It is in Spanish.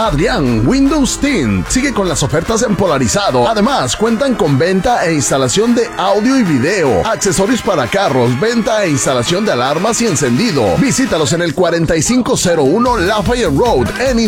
Adrián Windows Tint sigue con las ofertas en polarizado. Además, cuentan con venta e instalación de audio y video, accesorios para carros, venta e instalación de alarmas y encendido. Visítalos en el 4501 Lafayette Road en